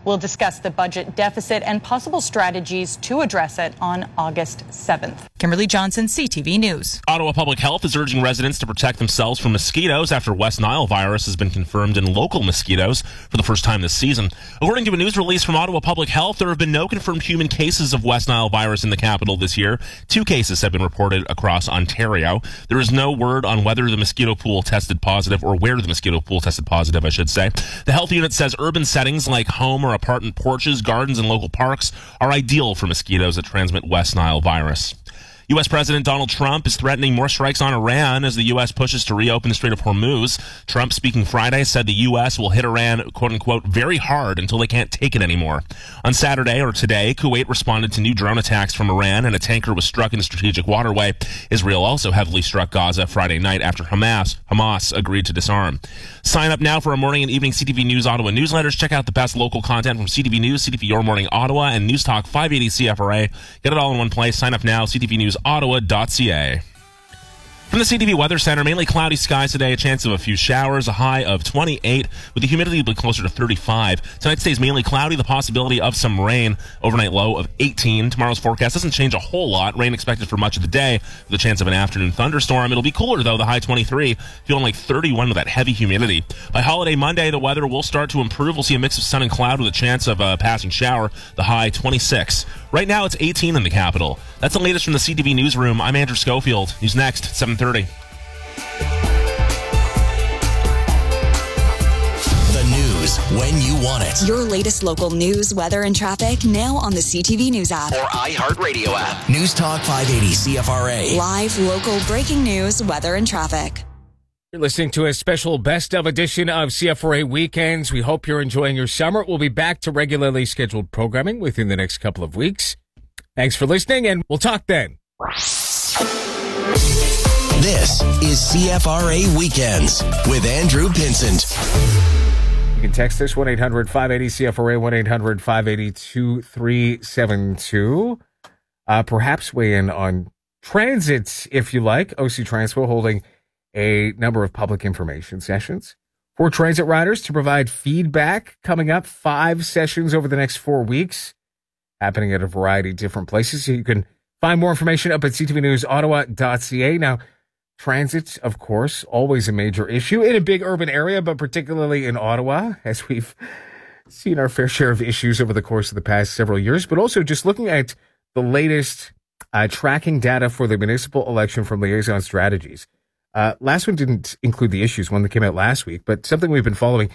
We'll discuss the budget deficit and possible strategies to address it on August 7th. Kimberly Johnson, CTV News. Ottawa Public Health is urging residents to protect themselves from mosquitoes after West Nile virus has been confirmed in local mosquitoes for the first time this season. According to a news release from Ottawa Public Health, there have been no confirmed human cases of West Nile virus in the capital this year. 2 cases have been reported across Ontario. There is no word on whether the mosquito pool tested positive, or where the mosquito pool tested positive, I should say. The health unit says urban settings like home or apartment porches, gardens, and local parks are ideal for mosquitoes that transmit West Nile virus. U.S. President Donald Trump is threatening more strikes on Iran as the U.S. pushes to reopen the Strait of Hormuz. Trump, speaking Friday, said the U.S. will hit Iran, quote-unquote, very hard until they can't take it anymore. On Saturday, or today, Kuwait responded to new drone attacks from Iran, and a tanker was struck in the strategic waterway. Israel also heavily struck Gaza Friday night after Hamas agreed to disarm. Sign up now for our morning and evening CTV News Ottawa newsletters. Check out the best local content from CTV News, CTV Your Morning Ottawa, and News Talk 580 CFRA. Get it all in one place. Sign up now, ctvnewsottawa.ca. From the CTV Weather Center, mainly cloudy skies today, a chance of a few showers, a high of 28, with the humidity be closer to 35. Tonight stays mainly cloudy, the possibility of some rain, overnight low of 18. Tomorrow's forecast doesn't change a whole lot. Rain expected for much of the day, with a chance of an afternoon thunderstorm. It'll be cooler, though, the high 23, feeling like 31 with that heavy humidity. By holiday Monday, the weather will start to improve. We'll see a mix of sun and cloud with a chance of a passing shower, the high 26. Right now, it's 18 in the capital. That's the latest from the CTV Newsroom. I'm Andrew Schofield. News next, 7:30. The news when you want it. Your latest local news, weather, and traffic now on the CTV News app or iHeartRadio app. News Talk 580 CFRA. Live local breaking news, weather, and traffic. You're listening to a special best of edition of CFRA Weekends. We hope you're enjoying your summer. We'll be back to regularly scheduled programming within the next couple of weeks. Thanks for listening, and we'll talk then. This is CFRA Weekends with Andrew Pinsent. You can text us 1-800-580-CFRA, 1-800-580-2372. Perhaps weigh in on transit, if you like. OC Transpo holding a number of public information sessions for transit riders to provide feedback. Coming up, 5 sessions over the next 4 weeks, happening at a variety of different places. So you can find more information up at ctvnewsottawa.ca. Now, transit, of course, always a major issue in a big urban area, but particularly in Ottawa, as we've seen our fair share of issues over the course of the past several years, but also just looking at the latest tracking data for the municipal election from Liaison Strategies. Last one didn't include the issues, one that came out last week, but something we've been following.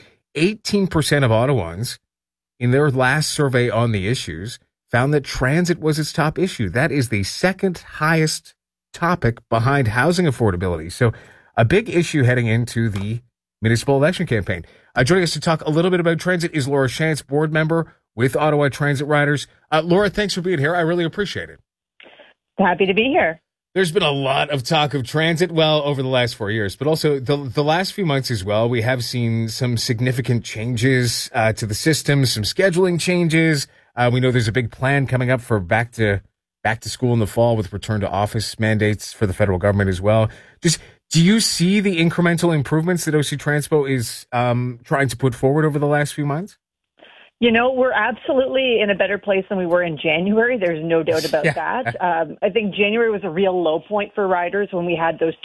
18% of Ottawans in their last survey on the issues found that transit was its top issue. That is the second highest topic behind housing affordability. So a big issue heading into the municipal election campaign. Joining us to talk a little bit about transit is Laura Shantz, board member with Ottawa Transit Riders. Laura, thanks for being here. I really appreciate it. Happy to be here. There's been a lot of talk of transit, well, over the last 4 years, but also the last few months as well. We have seen some significant changes to the system, some scheduling changes. We know there's a big plan coming up for back to school in the fall with return to office mandates for the federal government as well. Just, do you see the incremental improvements that OC Transpo is trying to put forward over the last few months? You know, we're absolutely in a better place than we were in January. There's no doubt about that. I think January was a real low point for riders when we had those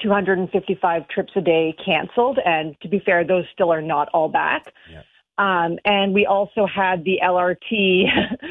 255 trips a day canceled. And to be fair, those still are not all back. Yeah. And we also had the LRT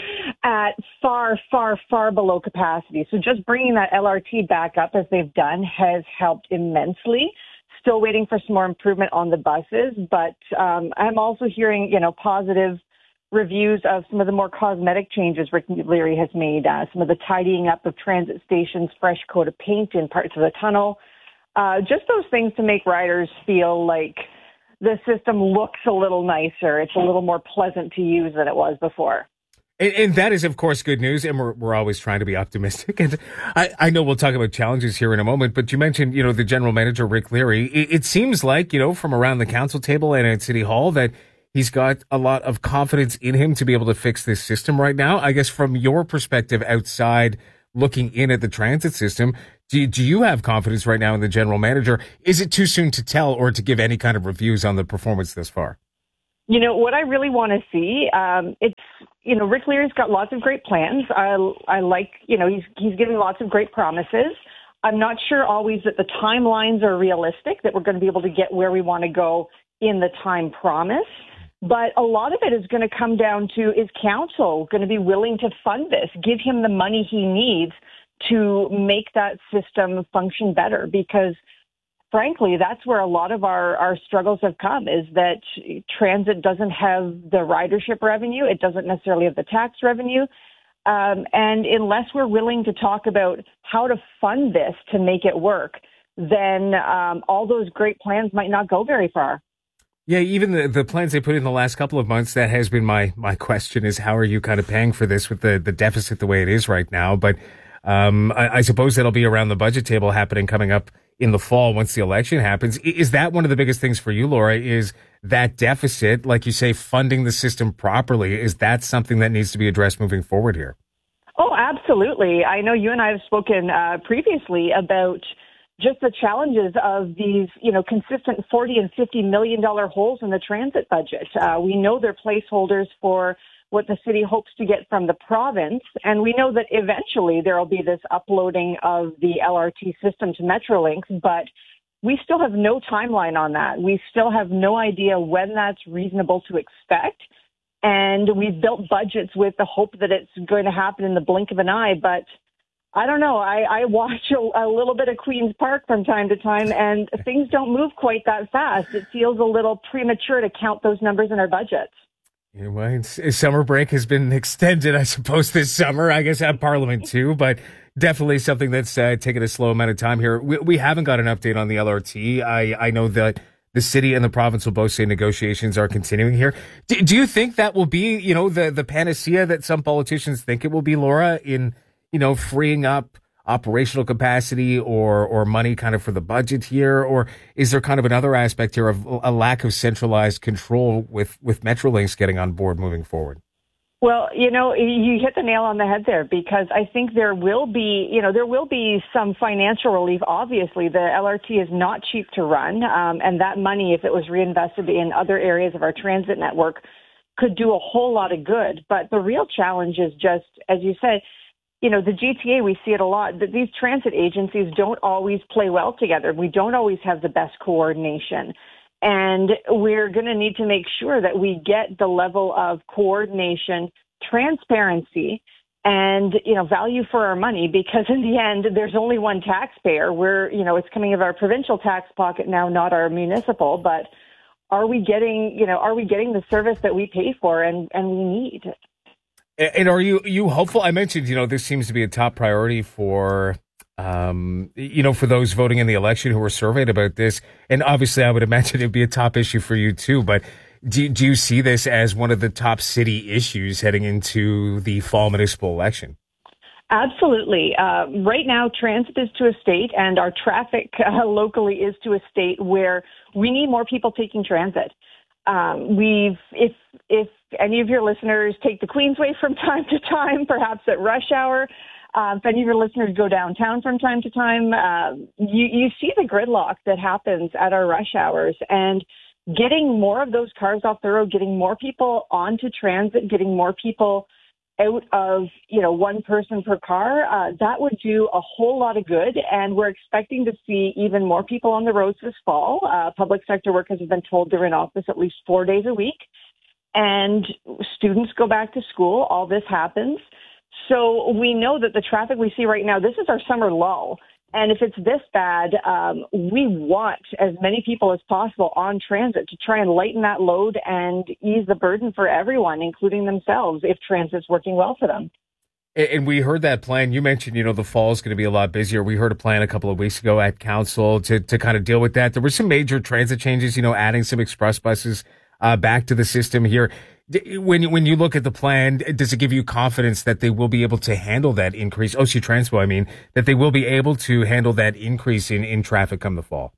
at far, far, far below capacity. So just bringing that LRT back up as they've done has helped immensely. Still waiting for some more improvement on the buses. But I'm also hearing, positive reviews of some of the more cosmetic changes Rick Leary has made, some of the tidying up of transit stations, fresh coat of paint in parts of the tunnel, just those things to make riders feel like the system looks a little nicer. It's a little more pleasant to use than it was before. And that is, of course, good news, and we're always trying to be optimistic. And I know we'll talk about challenges here in a moment, but you mentioned, the general manager, Rick Leary. It seems like, from around the council table and at City Hall that he's got a lot of confidence in him to be able to fix this system right now. I guess from your perspective outside looking in at the transit system, do you have confidence right now in the general manager? Is it too soon to tell or to give any kind of reviews on the performance thus far? You know, what I really want to see, Rick Leary's got lots of great plans. I like, he's giving lots of great promises. I'm not sure always that the timelines are realistic, that we're going to be able to get where we want to go in the time promised. But a lot of it is going to come down to, is council going to be willing to fund this, give him the money he needs to make that system function better? Because frankly, that's where a lot of our struggles have come, is that transit doesn't have the ridership revenue. It doesn't necessarily have the tax revenue. And unless we're willing to talk about how to fund this to make it work, then all those great plans might not go very far. Yeah, even the plans they put in the last couple of months, that has been my question, is how are you kind of paying for this with the deficit the way it is right now? But I suppose that'll be around the budget table happening coming up in the fall once the election happens. Is that one of the biggest things for you, Laura, is that deficit, like you say, funding the system properly? Is that something that needs to be addressed moving forward here? Oh, absolutely. I know you and I have spoken previously about just the challenges of these, consistent $40 and $50 million holes in the transit budget. We know they're placeholders for what the city hopes to get from the province. And we know that eventually there will be this uploading of the LRT system to Metrolinx, but we still have no timeline on that. We still have no idea when that's reasonable to expect. And we've built budgets with the hope that it's going to happen in the blink of an eye. But I don't know. I watch a little bit of Queen's Park from time to time, and things don't move quite that fast. It feels a little premature to count those numbers in our budgets. Yeah, well, summer break has been extended, I suppose, this summer. I guess at Parliament too, but definitely something that's taken a slow amount of time here. We haven't got an update on the LRT. I know that the city and the province will both say negotiations are continuing here. Do you think that will be, the panacea that some politicians think it will be, Laura, in, freeing up operational capacity or money kind of for the budget here? Or is there kind of another aspect here of a lack of centralized control with Metrolinx getting on board moving forward? Well, you hit the nail on the head there, because I think there will be some financial relief. Obviously, the LRT is not cheap to run, and that money, if it was reinvested in other areas of our transit network, could do a whole lot of good. But the real challenge is just, as you said, the GTA, we see it a lot, that these transit agencies don't always play well together. We don't always have the best coordination. And we're going to need to make sure that we get the level of coordination, transparency, and, value for our money, because in the end, there's only one taxpayer. It's coming out of our provincial tax pocket now, not our municipal, but are we getting the service that we pay for and we need? And are you hopeful? I mentioned, this seems to be a top priority for, for those voting in the election who were surveyed about this. And obviously, I would imagine it'd be a top issue for you too. But do you see this as one of the top city issues heading into the fall municipal election? Absolutely. Right now, transit is to a state, and our traffic locally is to a state where we need more people taking transit. If any of your listeners take the Queensway from time to time, perhaps at rush hour, if any of your listeners go downtown from time to time, you see the gridlock that happens at our rush hours, and getting more of those cars off the road, getting more people onto transit, getting more people out of, one person per car, that would do a whole lot of good. And we're expecting to see even more people on the roads this fall. Public sector workers have been told they're in office at least 4 days a week. And students go back to school. All this happens. So we know that the traffic we see right now, this is our summer lull. And if it's this bad, we want as many people as possible on transit to try and lighten that load and ease the burden for everyone, including themselves, if transit's working well for them. And we heard that plan. You mentioned, the fall is going to be a lot busier. We heard a plan a couple of weeks ago at council to kind of deal with that. There were some major transit changes, adding some express buses back to the system here. When you look at the plan, does it give you confidence that they will be able to handle that increase? OC Transpo, that they will be able to handle that increase in traffic come the fall?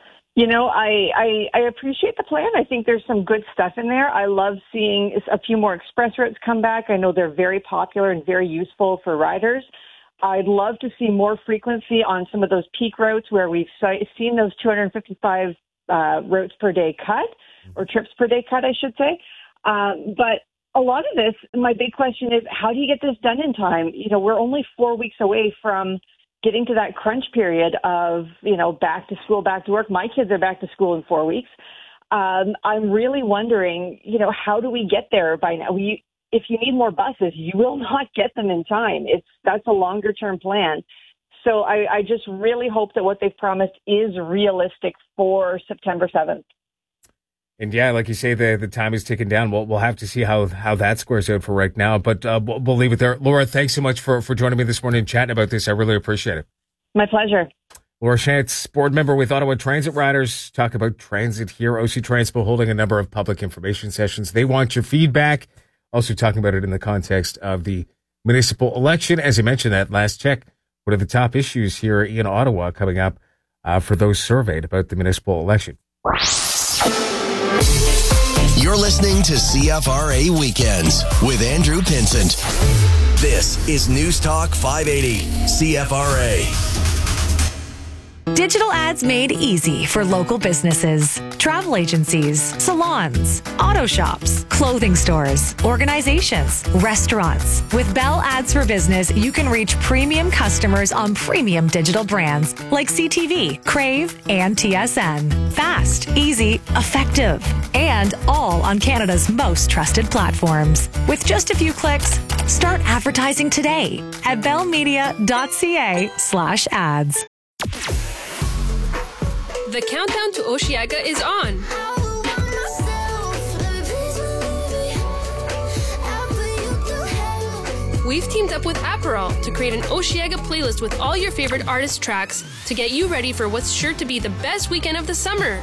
I appreciate the plan. I think there's some good stuff in there. I love seeing a few more express routes come back. I know they're very popular and very useful for riders. I'd love to see more frequency on some of those peak routes where we've seen those 255 routes per day cut, or trips per day cut, I should say. But a lot of this, my big question is, how do you get this done in time? We're only 4 weeks away from getting to that crunch period of, back to school, back to work. My kids are back to school in 4 weeks. I'm really wondering, how do we get there by now? If you need more buses, you will not get them in time. That's a longer term plan. So I just really hope that what they've promised is realistic for September 7th. And yeah, like you say, the time is ticking down. We'll have to see how that squares out for right now. But we'll leave it there. Laura, thanks so much for joining me this morning and chatting about this. I really appreciate it. My pleasure. Laura Shantz, board member with Ottawa Transit Riders, talk about transit here. OC Transpo holding a number of public information sessions. They want your feedback. Also talking about it in the context of the municipal election. As I mentioned that last check, what are the top issues here in Ottawa coming up for those surveyed about the municipal election? You're listening to CFRA Weekends with Andrew Pinsent. This is News Talk 580, CFRA. Digital ads made easy for local businesses, travel agencies, salons, auto shops, clothing stores, organizations, restaurants. With Bell Ads for Business, you can reach premium customers on premium digital brands like CTV, Crave, and TSN. Fast, easy, effective, and all on Canada's most trusted platforms. With just a few clicks, start advertising today at bellmedia.ca/ads. The countdown to Osheaga is on. We've teamed up with Aperol to create an Osheaga playlist with all your favorite artist tracks to get you ready for what's sure to be the best weekend of the summer.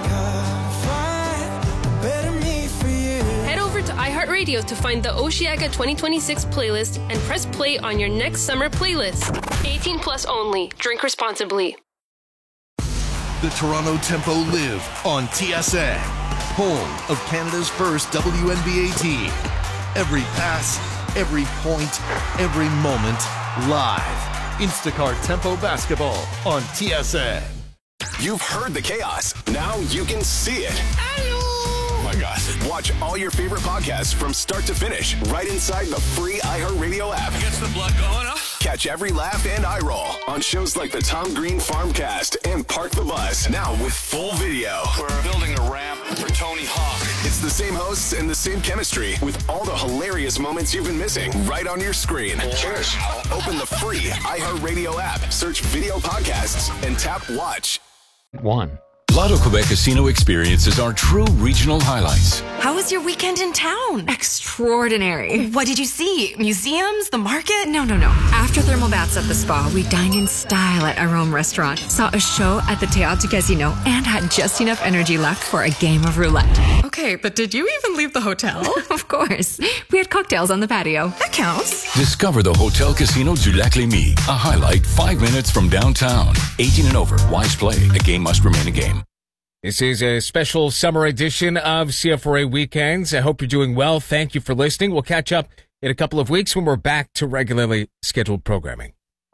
Head over to iHeartRadio to find the Osheaga 2026 playlist and press play on your next summer playlist. 18 plus only. Drink responsibly. The Toronto Tempo live on TSN, home of Canada's first WNBA team. Every pass, every point, every moment, live. Instacart Tempo Basketball on TSN. You've heard the chaos. Now you can see it. Oh my gosh. Watch all your favorite podcasts from start to finish right inside the free iHeartRadio app. Gets the blood going, huh? Catch every laugh and eye roll on shows like the Tom Green Farmcast and Park the Bus. Now with full video. We're building a ramp for Tony Hawk. It's the same hosts and the same chemistry with all the hilarious moments you've been missing right on your screen. Cheers. Open the free iHeartRadio app, search video podcasts, and tap watch. 1. Lotto Quebec Casino experiences are true regional highlights. How was your weekend in town? Extraordinary. What did you see? Museums? The market? No. After thermal baths at the spa, we dined in style at our Rome restaurant, saw a show at the Théâtre Casino, and had just enough energy left for a game of roulette. Okay, but did you even leave the hotel? Of course. We had cocktails on the patio. That counts. Discover the Hotel Casino du Lac-Lémy, a highlight 5 minutes from downtown. 18 and over. Wise play. A game must remain a game. This is a special summer edition of CFRA Weekends. I hope you're doing well. Thank you for listening. We'll catch up in a couple of weeks when we're back to regularly scheduled programming.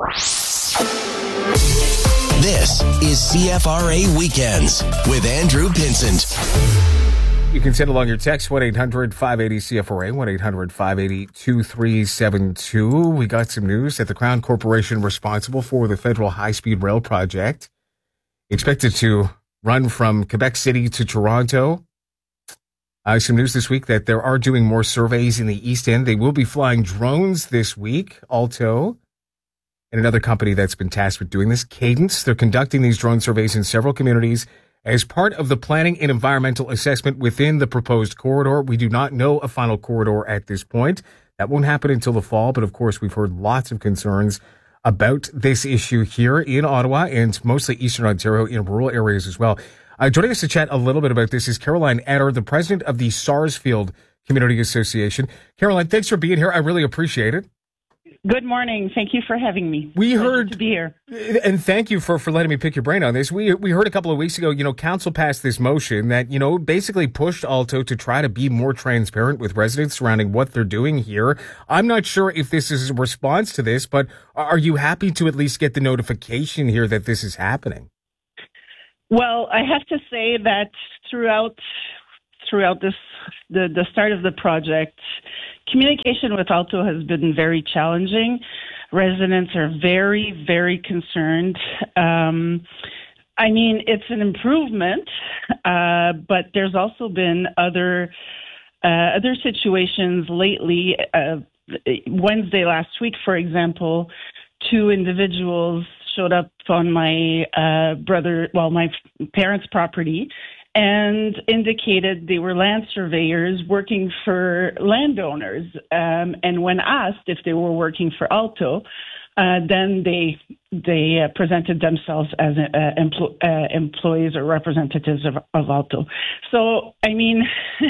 This is CFRA Weekends with Andrew Pinsent. You can send along your text, 1-800-580-CFRA, 1-800-580-2372. We got some news that the Crown Corporation responsible for the Federal High-Speed Rail project expected to run from Quebec City to Toronto. Some news this week that they are doing more surveys in the East End. They will be flying drones this week. Alto and another company that's been tasked with doing this, Cadence. They're conducting these drone surveys in several communities as part of the planning and environmental assessment within the proposed corridor. We do not know a final corridor at this point. That won't happen until the fall. But of course, we've heard lots of concerns about this issue here in Ottawa and mostly Eastern Ontario in rural areas as well. Joining us to chat a little bit about this is Caroline Etter, the president of the Sarsfield Community Association. Caroline, thanks for being here. I really appreciate it. Good morning. Thank you for having me. We heard to be here. And thank you for letting me pick your brain on this. We heard a couple of weeks ago, council passed this motion that, basically pushed Alto to try to be more transparent with residents surrounding what they're doing here. I'm not sure if this is a response to this, but are you happy to at least get the notification here that this is happening? Well, I have to say that throughout this the start of the project, communication with Alto has been very challenging. Residents are very, very concerned. I mean, it's an improvement, but there's also been other situations lately. Wednesday last week, for example, 2 individuals showed up on my my parents' property and indicated they were land surveyors working for landowners. And when asked if they were working for Alto, then they presented themselves as employees or representatives of Alto. So, I mean,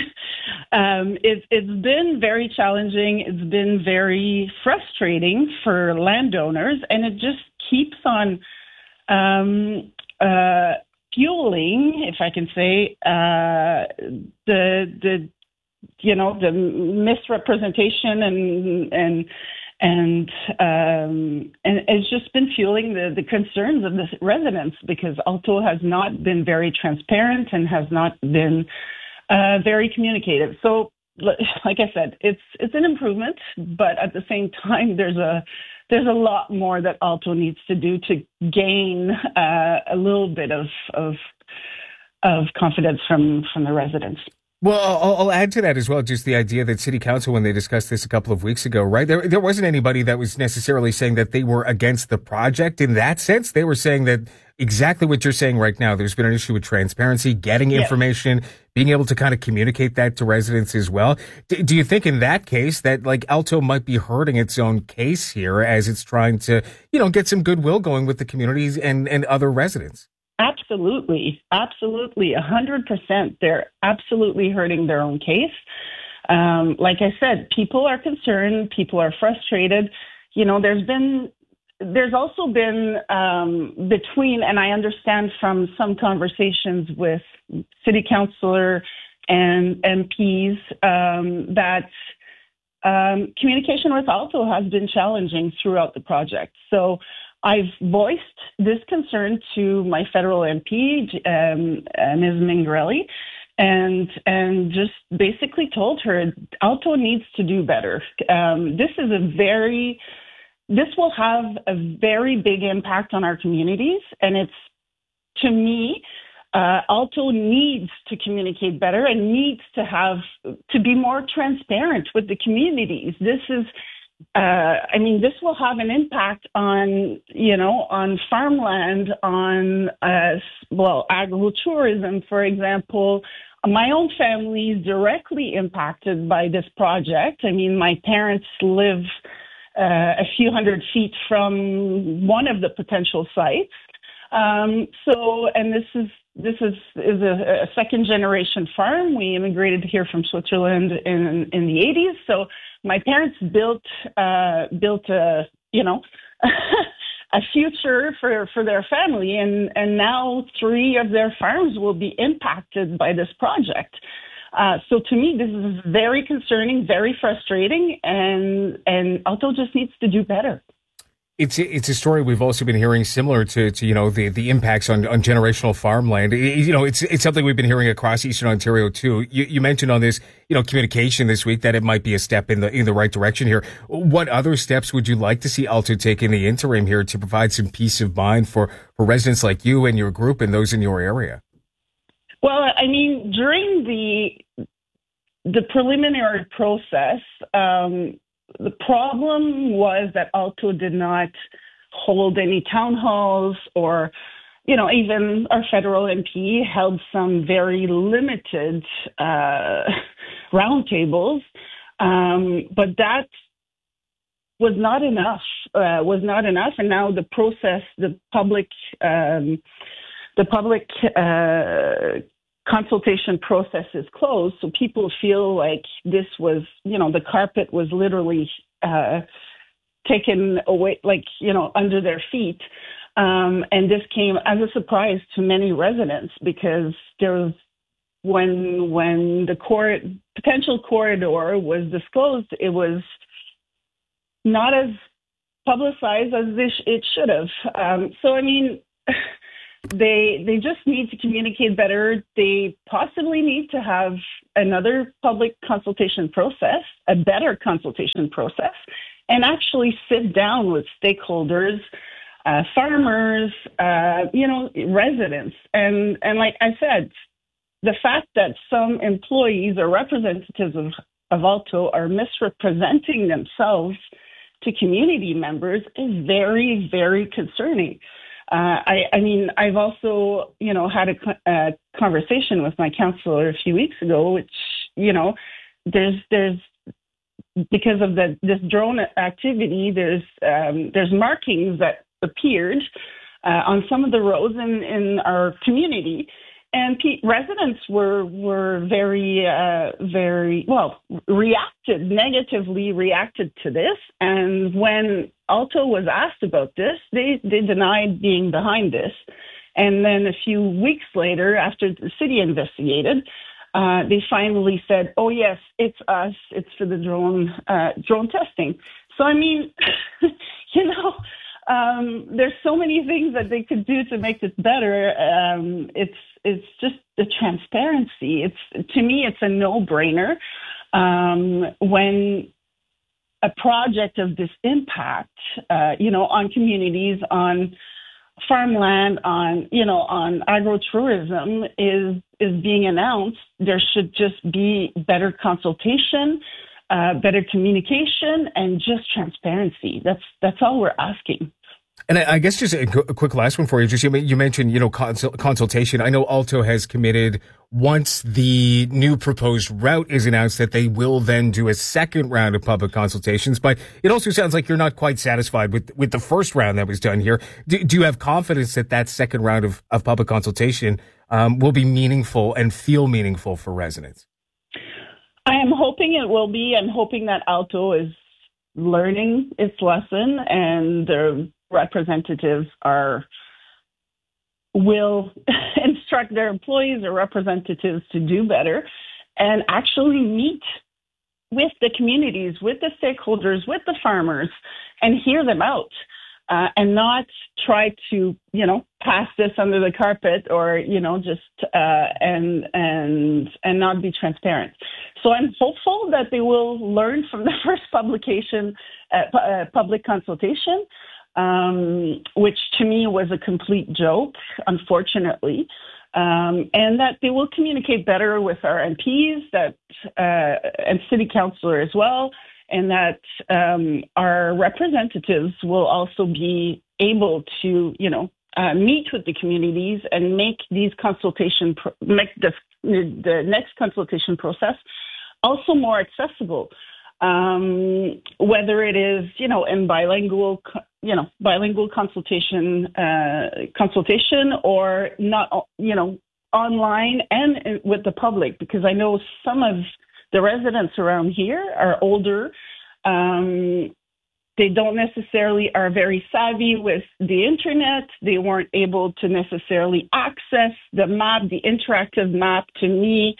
it's been very challenging. It's been very frustrating for landowners, and it just keeps on fueling, if I can say, the misrepresentation and it's just been fueling the concerns of the residents, because Alto has not been very transparent and has not been very communicative. So, like I said, it's an improvement, but at the same time, there's a lot more that Alto needs to do to gain a little bit of confidence from the residents. Well, I'll add to that as well, just the idea that City Council, when they discussed this a couple of weeks ago, right, there wasn't anybody that was necessarily saying that they were against the project in that sense. They were saying that exactly what you're saying right now. There's been an issue with transparency, getting information, being able to kind of communicate that to residents as well. Do you think in that case that like Alto might be hurting its own case here as it's trying to, get some goodwill going with the communities and other residents? Absolutely. 100%. They're absolutely hurting their own case. Like I said, people are concerned. People are frustrated. There's also been and I understand from some conversations with city councillor and MPs that communication with Alto has been challenging throughout the project. So I've voiced this concern to my federal MP, Ms. Mingrelli, and just basically told her Alto needs to do better. This will have a very big impact on our communities, and it's, to me, Alto needs to communicate better and needs to be more transparent with the communities. This will have an impact on farmland, on, agritourism, for example. My own family is directly impacted by this project. I mean, my parents live a few hundred feet from one of the potential sites. And this is a second generation farm. We immigrated here from Switzerland in the 80s. So my parents built a future for their family, and now 3 of their farms will be impacted by this project. So to me, this is very concerning, very frustrating, and Alto just needs to do better. It's a story we've also been hearing similar to the impacts on generational farmland. It's something we've been hearing across Eastern Ontario too. You mentioned on this, communication this week that it might be a step in the right direction here. What other steps would you like to see Alto take in the interim here to provide some peace of mind for residents like you and your group and those in your area? Well, I mean, during the preliminary process, the problem was that Alto did not hold any town halls, or, even our federal MP held some very limited roundtables. But that was not enough. And now the process, the public consultation process is closed, so people feel like this was, the carpet was literally taken away, under their feet. And this came as a surprise to many residents, because there was, when the potential corridor was disclosed, it was not as publicized as it should have. So, I mean, They just need to communicate better. They possibly need to have another public consultation process, a better consultation process, and actually sit down with stakeholders, farmers, residents. And like I said, the fact that some employees or representatives of Alto are misrepresenting themselves to community members is very, very concerning. I've also, had a conversation with my counselor a few weeks ago, which, there's because of this drone activity, there's markings that appeared on some of the roads in our community. And residents were very negatively reacted to this. And when Alto was asked about this, they denied being behind this. And then a few weeks later, after the city investigated, they finally said, "Oh yes, it's us. It's for the drone testing." So I mean, there's so many things that they could do to make this better. It's just the transparency. To me, it's a no-brainer. When a project of this impact, on communities, on farmland, on agro-tourism is being announced, there should just be better consultation, better communication, and just transparency. That's all we're asking. And I guess just a quick last one for you. Just you mentioned, consultation. I know Alto has committed, once the new proposed route is announced, that they will then do a second round of public consultations. But it also sounds like you're not quite satisfied with the first round that was done here. Do you have confidence that second round of public consultation will be meaningful and feel meaningful for residents? I am hoping it will be. I'm hoping that Alto is learning its lesson and the representatives will instruct their employees or representatives to do better and actually meet with the communities, with the stakeholders, with the farmers, and hear them out, and not try to, pass this under the carpet or, and not be transparent. So I'm hopeful that they will learn from the first public consultation, which to me was a complete joke, unfortunately, and that they will communicate better with our MPs and city councilor as well, and that our representatives will also be able to, meet with the communities and make these the next consultation process also more accessible. Whether it is, in bilingual consultation or not, online and with the public, because I know some of the residents around here are older. They don't necessarily are very savvy with the internet. They weren't able to necessarily access the map, the interactive map. To me,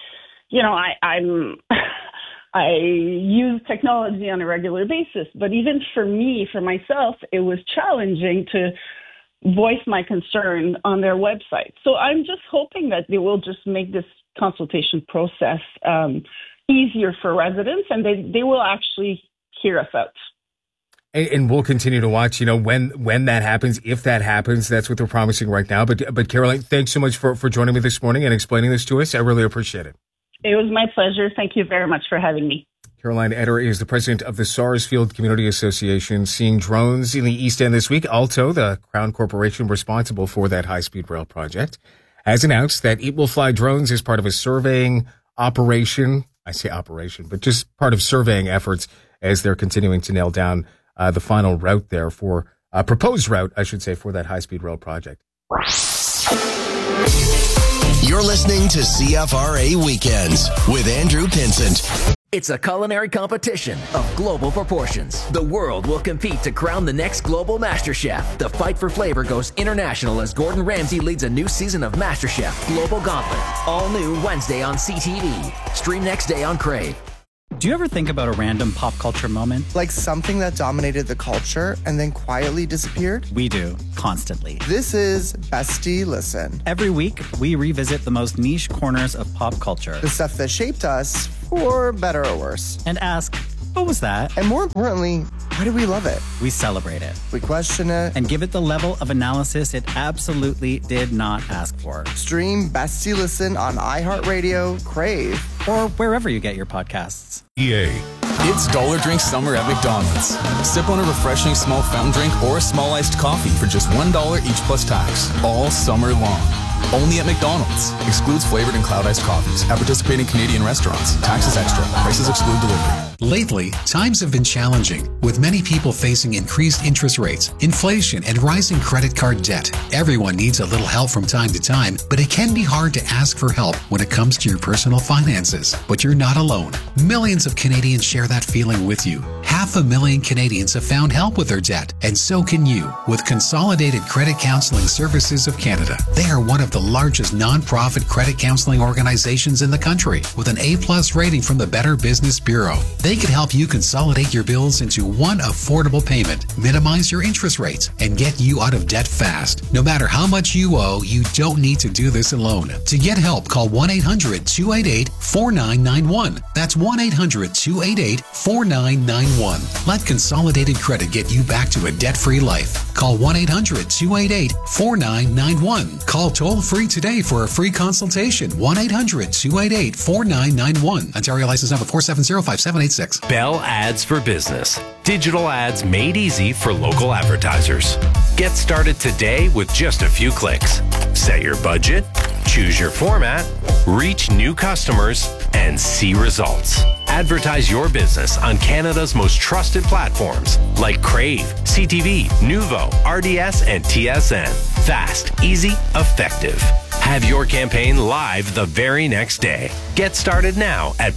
I use technology on a regular basis, but even for myself, it was challenging to voice my concern on their website. So I'm just hoping that they will just make this consultation process easier for residents, and they will actually hear us out. And we'll continue to watch, when that happens, if that happens. That's what they're promising right now. But Caroline, thanks so much for joining me this morning and explaining this to us. I really appreciate it. It was my pleasure. Thank you very much for having me. Caroline Eder is the president of the Sarsfield Community Association. Seeing drones in the East End this week. Alto, the Crown Corporation responsible for that high-speed rail project, has announced that it will fly drones as part of a surveying operation. I say operation, but just part of surveying efforts as they're continuing to nail down the final route there proposed route, I should say, for that high-speed rail project. You're listening to CFRA Weekends with Andrew Pinsent. It's a culinary competition of global proportions. The world will compete to crown the next global MasterChef. The fight for flavor goes international as Gordon Ramsay leads a new season of MasterChef Global Gauntlet. All new Wednesday on CTV. Stream next day on Crave. Do you ever think about a random pop culture moment? Like something that dominated the culture and then quietly disappeared? We do, constantly. This is Bestie Listen. Every week, we revisit the most niche corners of pop culture. The stuff that shaped us, for better or worse. And ask, what was that? And more importantly, why do we love it? We celebrate it. We question it. And give it the level of analysis it absolutely did not ask for. Stream Bestie Listen on iHeartRadio, Crave, or wherever you get your podcasts. EA. It's Dollar Drink Summer at McDonald's. Sip on a refreshing small fountain drink or a small iced coffee for just $1 each plus tax, all summer long. Only at McDonald's. Excludes flavored and cloud iced coffees at participating Canadian restaurants. Taxes extra. Prices exclude delivery. Lately, times have been challenging, with many people facing increased interest rates, inflation, and rising credit card debt. Everyone needs a little help from time to time, but it can be hard to ask for help when it comes to your personal finances. But you're not alone. Millions of Canadians share that feeling with you. 500,000 Canadians have found help with their debt, and so can you with Consolidated Credit Counseling Services of Canada. They are one of the largest non-profit credit counseling organizations in the country, with an A+ rating from the Better Business Bureau. They can help you consolidate your bills into one affordable payment, minimize your interest rates, and get you out of debt fast. No matter how much you owe, you don't need to do this alone. To get help, call 1-800-288-4991. That's 1-800-288-4991. Let Consolidated Credit get you back to a debt-free life. Call 1-800-288-4991. Call toll-free today for a free consultation. 1-800-288-4991. Ontario license number 4705786. Bell Ads for Business. Digital ads made easy for local advertisers. Get started today with just a few clicks. Set your budget, choose your format, reach new customers, and see results. Advertise your business on Canada's most trusted platforms like Crave, CTV, Nuvo, RDS, and TSN. Fast, easy, effective. Have your campaign live the very next day. Get started now at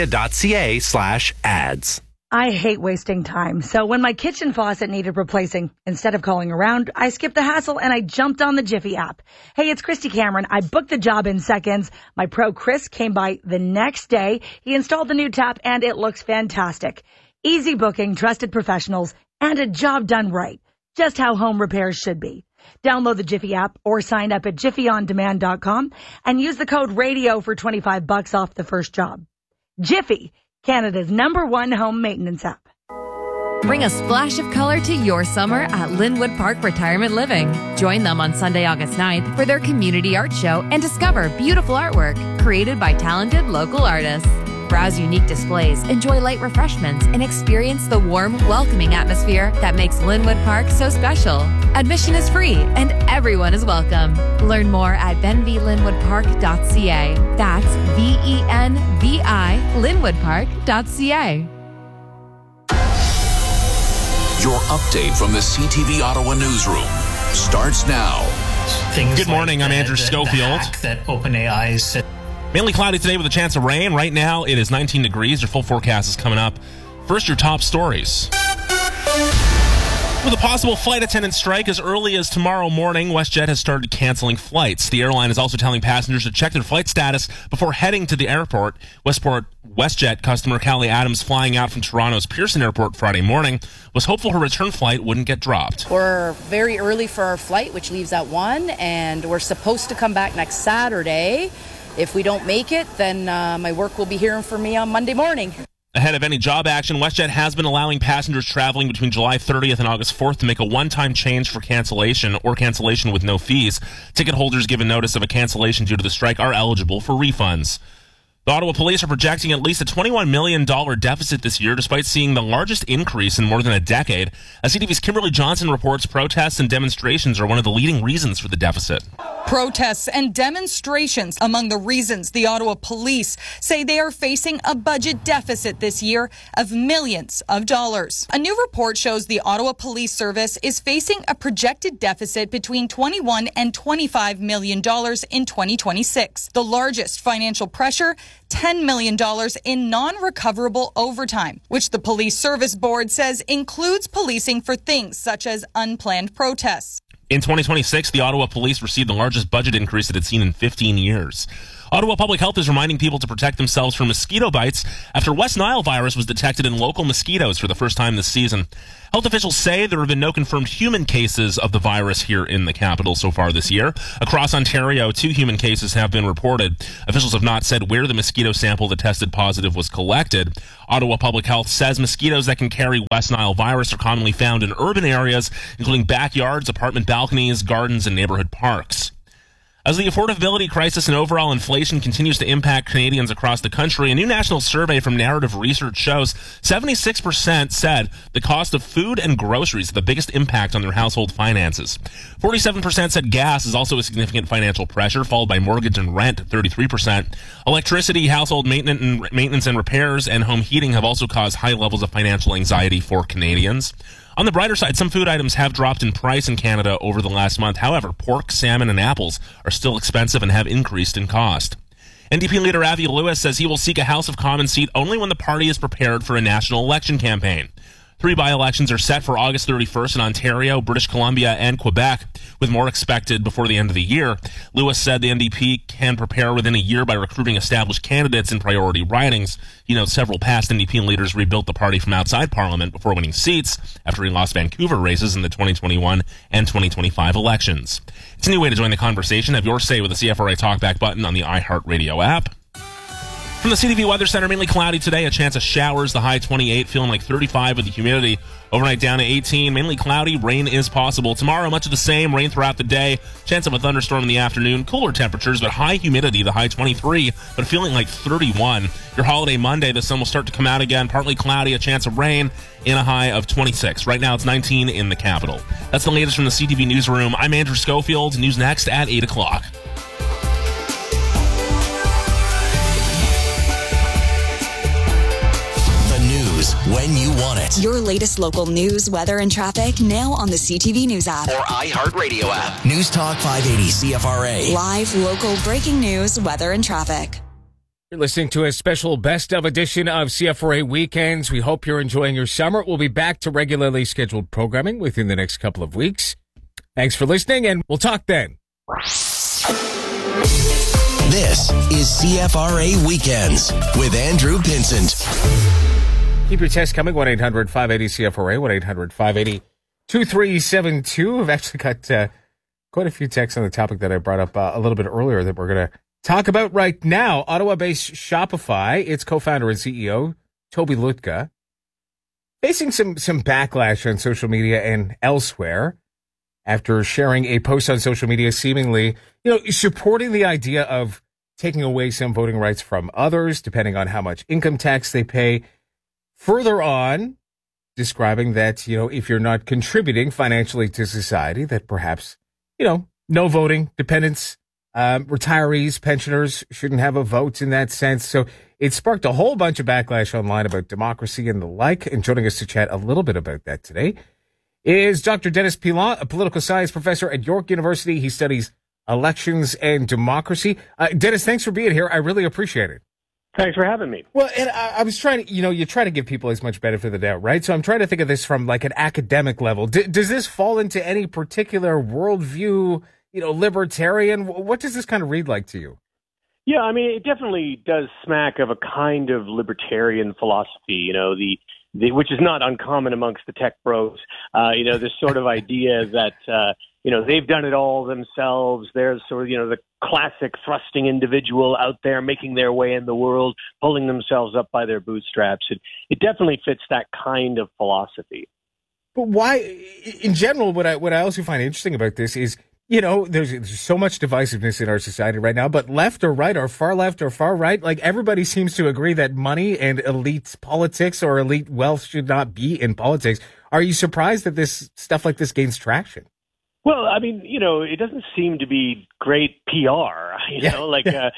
bellmedia.ca/ads. I hate wasting time. So when my kitchen faucet needed replacing, instead of calling around, I skipped the hassle and I jumped on the Jiffy app. Hey, it's Christy Cameron. I booked the job in seconds. My pro Chris came by the next day. He installed the new tap and it looks fantastic. Easy booking, trusted professionals, and a job done right. Just how home repairs should be. Download the Jiffy app or sign up at jiffyondemand.com and use the code RADIO for $25 off the first job. Jiffy, Canada's #1 home maintenance app. Bring a splash of color to your summer at Linwood Park Retirement Living. Join them on Sunday, August 9th for their community art show and discover beautiful artwork created by talented local artists. Browse unique displays, enjoy light refreshments, and experience the warm, welcoming atmosphere that makes Linwood Park so special. Admission is free and everyone is welcome. Learn more at benvilinwoodpark.ca. That's VENVI linwoodpark.ca. Your update from the CTV Ottawa newsroom starts now. Good morning, I'm Andrew Schofield. That OpenAI said. Mainly cloudy today with a chance of rain. Right now, it is 19 degrees. Your full forecast is coming up. First, your top stories. With a possible flight attendant strike as early as tomorrow morning, WestJet has started canceling flights. The airline is also telling passengers to check their flight status before heading to the airport. WestJet customer Callie Adams, flying out from Toronto's Pearson Airport Friday morning, was hopeful her return flight wouldn't get dropped. We're very early for our flight, which leaves at 1, and we're supposed to come back next Saturday. If we don't make it, then my work will be hearing from me on Monday morning. Ahead of any job action, WestJet has been allowing passengers traveling between July 30th and August 4th to make a one-time change for cancellation or cancellation with no fees. Ticket holders given notice of a cancellation due to the strike are eligible for refunds. The Ottawa Police are projecting at least a $21 million deficit this year, despite seeing the largest increase in more than a decade. As CTV's Kimberly Johnson reports, protests and demonstrations are one of the leading reasons for the deficit. Protests and demonstrations among the reasons the Ottawa Police say they are facing a budget deficit this year of millions of dollars. A new report shows the Ottawa Police Service is facing a projected deficit between $21 and $25 million in 2026. The largest financial pressure, $10 million in non-recoverable overtime, which the Police Service Board says includes policing for things such as unplanned protests. In 2026, the Ottawa Police received the largest budget increase it had seen in 15 years. Ottawa Public Health is reminding people to protect themselves from mosquito bites after West Nile virus was detected in local mosquitoes for the first time this season. Health officials say there have been no confirmed human cases of the virus here in the capital so far this year. Across Ontario, 2 human cases have been reported. Officials have not said where the mosquito sample that tested positive was collected. Ottawa Public Health says mosquitoes that can carry West Nile virus are commonly found in urban areas, including backyards, apartment balconies, gardens, and neighborhood parks. As the affordability crisis and overall inflation continues to impact Canadians across the country, a new national survey from Narrative Research shows 76% said the cost of food and groceries have the biggest impact on their household finances. 47% said gas is also a significant financial pressure, followed by mortgage and rent at 33%. Electricity, household maintenance and repairs, and home heating have also caused high levels of financial anxiety for Canadians. On the brighter side, some food items have dropped in price in Canada over the last month. However, pork, salmon, and apples are still expensive and have increased in cost. NDP leader Avi Lewis says he will seek a House of Commons seat only when the party is prepared for a national election campaign. 3 by-elections are set for August 31st in Ontario, British Columbia, and Quebec, with more expected before the end of the year. Lewis said the NDP can prepare within a year by recruiting established candidates in priority ridings. You know, several past NDP leaders rebuilt the party from outside Parliament before winning seats after he lost Vancouver races in the 2021 and 2025 elections. It's a new way to join the conversation. Have your say with the CFRA Talkback button on the iHeartRadio app. From the CTV Weather Center, mainly cloudy today, a chance of showers, the high 28, feeling like 35 with the humidity. Overnight down to 18, mainly cloudy, rain is possible. Tomorrow, much of the same, rain throughout the day, chance of a thunderstorm in the afternoon, cooler temperatures, but high humidity, the high 23, but feeling like 31. Your holiday Monday, the sun will start to come out again, partly cloudy, a chance of rain, in a high of 26. Right now, it's 19 in the capital. That's the latest from the CTV Newsroom. I'm Andrew Schofield. News next at 8 o'clock. When you want it. Your latest local news, weather, and traffic now on the CTV News app. Or iHeartRadio app. News Talk 580 CFRA. Live, local, breaking news, weather, and traffic. You're listening to a special best of edition of CFRA Weekends. We hope you're enjoying your summer. We'll be back to regularly scheduled programming within the next couple of weeks. Thanks for listening, and we'll talk then. This is CFRA Weekends with Andrew Pinsent. Keep your text coming, 1-800-580-CFRA, 1-800-580-2372. I've actually got quite a few texts on the topic that I brought up a little bit earlier that we're going to talk about right now. Ottawa-based Shopify, its co-founder and CEO, Toby Lutka, facing some backlash on social media and elsewhere after sharing a post on social media seemingly, supporting the idea of taking away some voting rights from others, depending on how much income tax they pay. Further on, describing that, if you're not contributing financially to society, that perhaps, no voting, dependents, retirees, pensioners shouldn't have a vote in that sense. So it sparked a whole bunch of backlash online about democracy and the like. And joining us to chat a little bit about that today is Dr. Dennis Pilon, a political science professor at York University. He studies elections and democracy. Dennis, thanks for being here. I really appreciate it. Thanks for having me. Well, and I was trying to, you try to give people as much benefit of the doubt, right? So I'm trying to think of this from like an academic level. Does this fall into any particular worldview, libertarian? What does this kind of read like to you? Yeah, I mean, it definitely does smack of a kind of libertarian philosophy, which is not uncommon amongst the tech bros. This sort of idea that, they've done it all themselves. There's sort of, the classic thrusting individual out there making their way in the world, pulling themselves up by their bootstraps. It definitely fits that kind of philosophy. But why, in general, what I also find interesting about this is, there's so much divisiveness in our society right now, but left or right or far left or far right, like everybody seems to agree that money and elite politics or elite wealth should not be in politics. Are you surprised that this stuff like this gains traction? Well, I mean, it doesn't seem to be great PR, the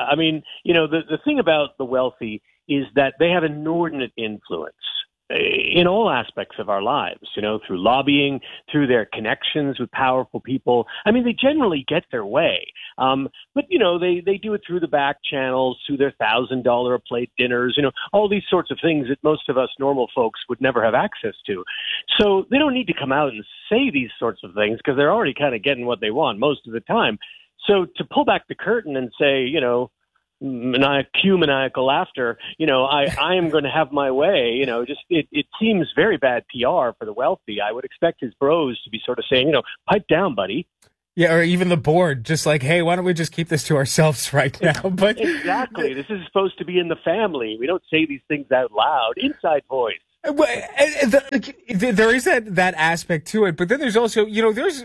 thing about the wealthy is that they have inordinate influence in all aspects of our lives, through lobbying, through their connections with powerful people. I mean, they generally get their way. But they do it through the back channels, through their $1,000 a plate dinners, all these sorts of things that most of us normal folks would never have access to. So they don't need to come out and say these sorts of things because they're already kind of getting what they want most of the time. So to pull back the curtain and say, maniacal laughter, I am going to have my way, it seems very bad PR for the wealthy. I would expect his bros to be sort of saying, pipe down, buddy. Yeah, or even the board, just like, hey, why don't we just keep this to ourselves right now? But exactly. This is supposed to be in the family. We don't say these things out loud. Inside voice. There is that aspect to it, but then there's also, there's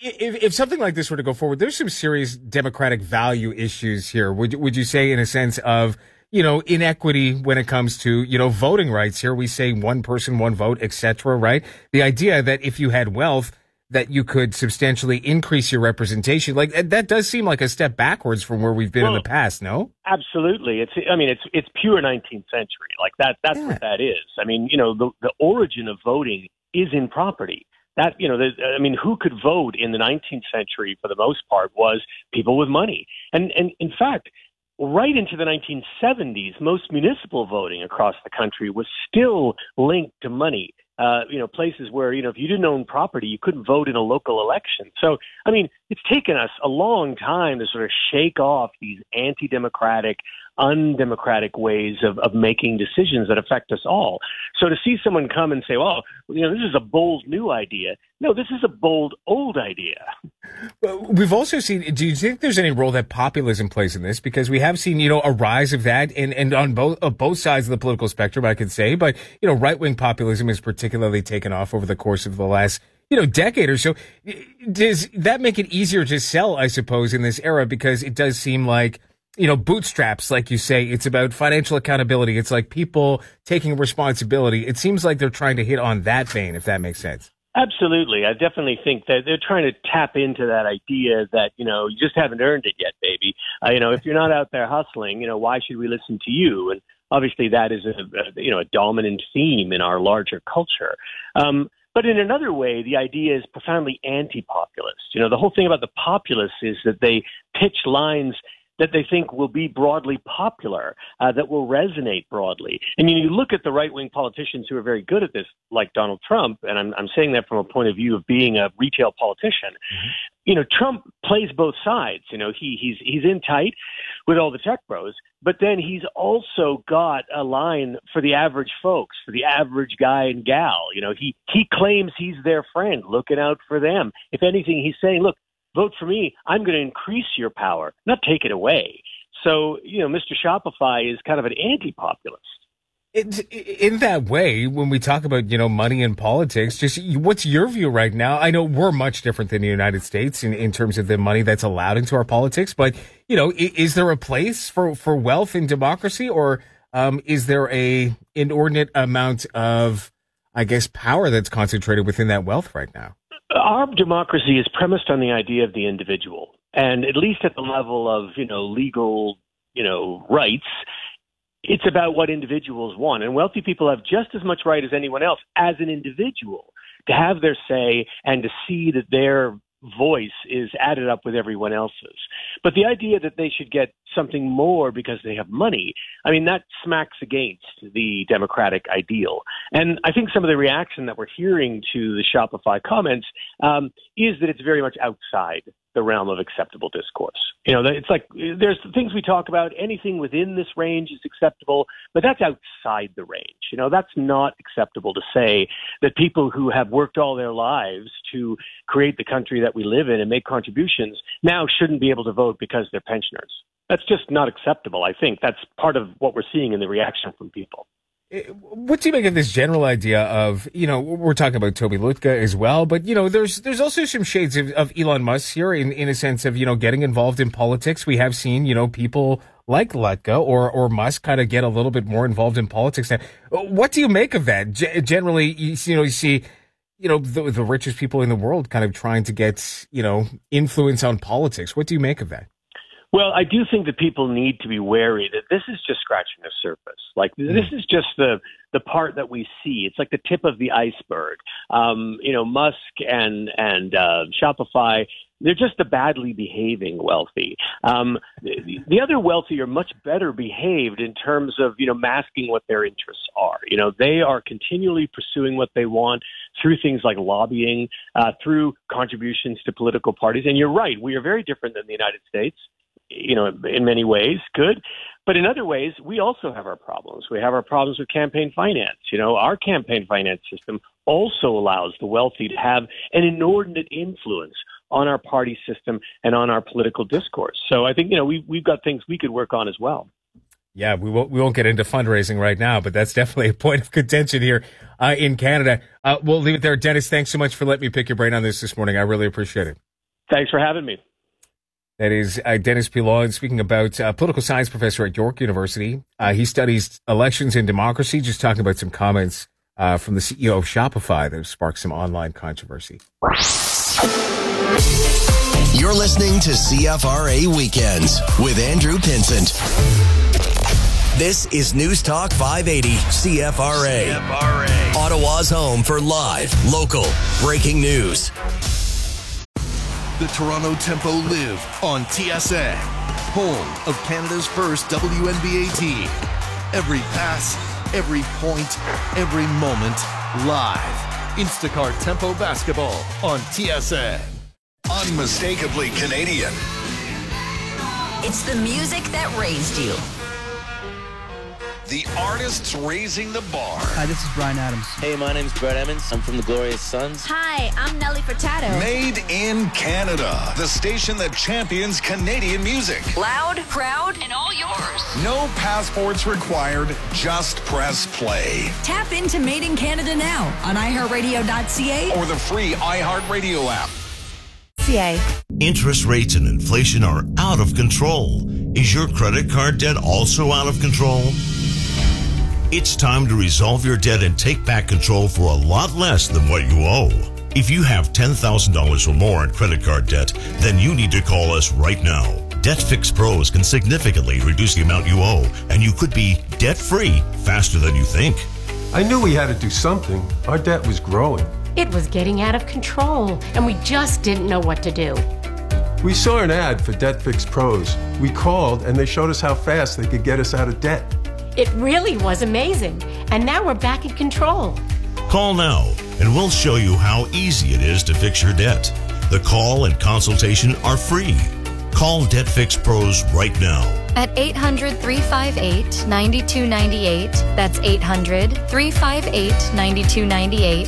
if something like this were to go forward, there's some serious democratic value issues here. Would you say, in a sense of, inequity when it comes to, voting rights? Here we say one person, one vote, etc. Right? The idea that if you had wealth, that you could substantially increase your representation, like that does seem like a step backwards from where we've been in the past. No, absolutely. It's pure 19th century. Like that's what that is. The origin of voting is in property. That, who could vote in the 19th century for the most part was people with money. And in fact, right into the 1970s, most municipal voting across the country was still linked to money. Places where, if you didn't own property, you couldn't vote in a local election. So, it's taken us a long time to sort of shake off these anti-democratic, undemocratic ways of making decisions that affect us all. So to see someone come and say, well, this is a bold new idea. No, this is a bold old idea. We've also seen, do you think there's any role that populism plays in this? Because we have seen, a rise of that and on both sides of the political spectrum, I could say. But, right-wing populism has particularly taken off over the course of the last decade or so. Does that make it easier to sell, I suppose, in this era? Because it does seem like, bootstraps, like you say, it's about financial accountability. It's like people taking responsibility. It seems like they're trying to hit on that vein, if that makes sense. Absolutely. I definitely think that they're trying to tap into that idea that, you just haven't earned it yet, baby. If you're not out there hustling, why should we listen to you? And obviously that is a dominant theme in our larger culture. But in another way, the idea is profoundly anti-populist. The whole thing about the populists is that they pitch lines that they think will be broadly popular, that will resonate broadly. And you look at the right-wing politicians who are very good at this, like Donald Trump, and I'm saying that from a point of view of being a retail politician. Mm-hmm. Trump plays both sides. He's in tight with all the tech bros, but then he's also got a line for the average folks, for the average guy and gal. He claims he's their friend, looking out for them. If anything, he's saying, look, vote for me, I'm going to increase your power, not take it away. So, Mr. Shopify is kind of an anti-populist. In that way, when we talk about, money and politics, just what's your view right now? I know we're much different than the United States in terms of the money that's allowed into our politics, but, is there a place for wealth in democracy, or is there a inordinate amount of, I guess, power that's concentrated within that wealth right now? Our democracy is premised on the idea of the individual. And at least at the level of, legal, rights, it's about what individuals want. And wealthy people have just as much right as anyone else as an individual to have their say and to see that their voice is added up with everyone else's. But the idea that they should get something more because they have money, that smacks against the democratic ideal. And I think some of the reaction that we're hearing to the Shopify comments is that it's very much outside the realm of acceptable discourse. It's like there's things we talk about, anything within this range is acceptable, but that's outside the range. That's not acceptable to say that people who have worked all their lives to create the country that we live in and make contributions now shouldn't be able to vote because they're pensioners. That's just not acceptable. I think that's part of what we're seeing in the reaction from people. What do you make of this general idea of, we're talking about Toby Lutka as well, but, there's also some shades of Elon Musk here in a sense of, getting involved in politics. We have seen, people like Lutka or Musk kind of get a little bit more involved in politics now. What do you make of that? Generally, you see, the richest people in the world kind of trying to get, influence on politics. What do you make of that? Well, I do think that people need to be wary that this is just scratching the surface. Like, this is just the part that we see. It's like the tip of the iceberg. Musk and Shopify, they're just the badly behaving wealthy. The other wealthy are much better behaved in terms of, masking what their interests are. They are continually pursuing what they want through things like lobbying, through contributions to political parties. And you're right, we are very different than the United States. in many ways, good. But in other ways, we also have our problems. We have our problems with campaign finance. Our campaign finance system also allows the wealthy to have an inordinate influence on our party system and on our political discourse. So I think, we've got things we could work on as well. Yeah, we won't get into fundraising right now, but that's definitely a point of contention here in Canada. We'll leave it there. Dennis, thanks so much for letting me pick your brain on this morning. I really appreciate it. Thanks for having me. That is Dennis Pilon speaking about political science professor at York University. He studies elections and democracy, just talking about some comments from the CEO of Shopify that have sparked some online controversy. You're listening to CFRA Weekends with Andrew Pinsent. This is News Talk 580 CFRA. Ottawa's home for live, local, breaking news. The Toronto Tempo live on TSN, home of Canada's first WNBA team. Every pass, every point, every moment, live. Instacart Tempo basketball on TSN. Unmistakably Canadian. It's the music that raised you. The artists raising the bar. Hi, this is Bryan Adams. Hey, my name's Brett Emmons. I'm from the Glorious Sons. Hi, I'm Nelly Furtado. Made in Canada. The station that champions Canadian music. Loud, proud, and all yours. No passports required. Just press play. Tap into Made in Canada now on iHeartRadio.ca or the free iHeartRadio app. Interest rates and inflation are out of control. Is your credit card debt also out of control? It's time to resolve your debt and take back control for a lot less than what you owe. If you have $10,000 or more in credit card debt, then you need to call us right now. Debt Fix Pros can significantly reduce the amount you owe, and you could be debt-free faster than you think. I knew we had to do something. Our debt was growing. It was getting out of control, and we just didn't know what to do. We saw an ad for Debt Fix Pros. We called, and they showed us how fast they could get us out of debt. It really was amazing, and now we're back in control. Call now, and we'll show you how easy it is to fix your debt. The call and consultation are free. Call Debt Fix Pros right now. At 800-358-9298. That's 800-358-9298.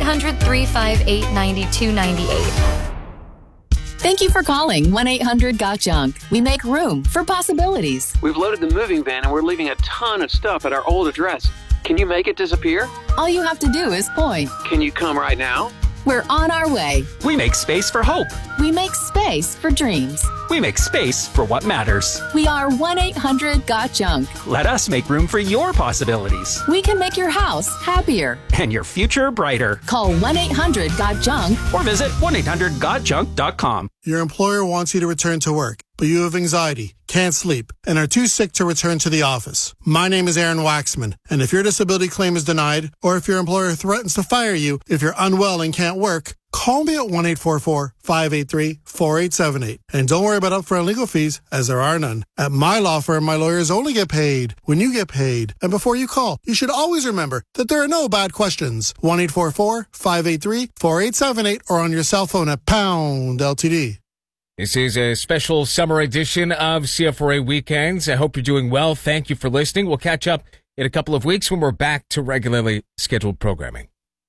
800-358-9298. Thank you for calling 1-800-GOT-JUNK. We make room for possibilities. We've loaded the moving van and we're leaving a ton of stuff at our old address. Can you make it disappear? All you have to do is point. Can you come right now? We're on our way. We make space for hope. We make space for dreams. We make space for what matters. We are 1-800-GOT-JUNK. Let us make room for your possibilities. We can make your house happier. And your future brighter. Call 1-800-GOT-JUNK. Or visit 1-800-GOT-JUNK.com. Your employer wants you to return to work, but you have anxiety, can't sleep, and are too sick to return to the office. My name is Aaron Waxman, and if your disability claim is denied, or if your employer threatens to fire you if you're unwell and can't work, call me at 1-844-583-4878. And don't worry about upfront legal fees, as there are none. At my law firm, my lawyers only get paid when you get paid. And before you call, you should always remember that there are no bad questions. 1-844-583-4878 or on your cell phone at pound LTD. This is a special summer edition of CFRA Weekends. I hope you're doing well. Thank you for listening. We'll catch up in a couple of weeks when we're back to regularly scheduled programming.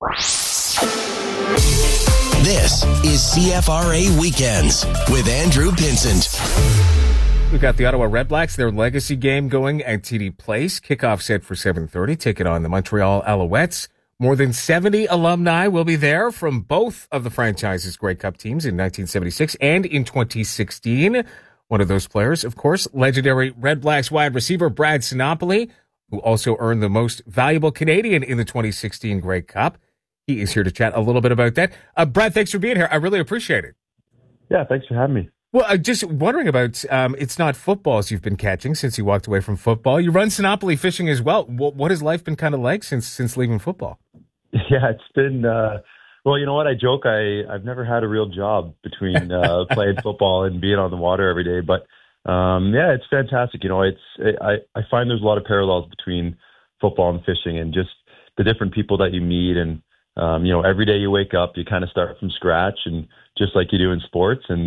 This is CFRA Weekends with Andrew Pinsent. We've got the Ottawa Redblacks, their legacy game going at TD Place. Kickoff set for 7:30. Taking on the Montreal Alouettes. More than 70 alumni will be there from both of the franchise's Grey Cup teams in 1976 and in 2016. One of those players, of course, legendary Redblacks wide receiver Brad Sinopoli, who also earned the most valuable Canadian in the 2016 Grey Cup. He is here to chat a little bit about that. Brad, thanks for being here. I really appreciate it. Yeah, thanks for having me. Well, just wondering about, it's not footballs you've been catching since you walked away from football. You run Sinopoli fishing as well. What has life been kind of like since leaving football? Yeah, it's been, well, you know what? I joke I've never had a real job between playing football and being on the water every day. But, yeah, it's fantastic. You know, I find there's a lot of parallels between football and fishing and just the different people that you meet. And, you know, every day you wake up, you kind of start from scratch and just like you do in sports. And